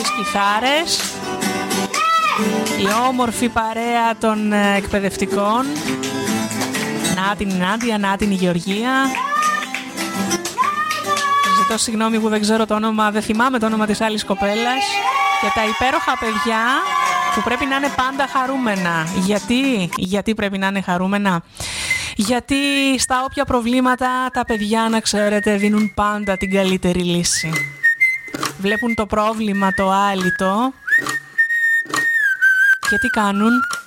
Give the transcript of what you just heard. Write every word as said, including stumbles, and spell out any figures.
στις κιθάρες, η όμορφη παρέα των εκπαιδευτικών. Να την η Νάντια, να την η Γεωργία. Ζητώ συγγνώμη που δεν ξέρω το όνομα, δεν θυμάμαι το όνομα της άλλης κοπέλας. Και τα υπέροχα παιδιά που πρέπει να είναι πάντα χαρούμενα. Γιατί, γιατί πρέπει να είναι χαρούμενα? Γιατί στα όποια προβλήματα τα παιδιά, να ξέρετε, δίνουν πάντα την καλύτερη λύση. Βλέπουν το πρόβλημα το άλυτο και τι κάνουν?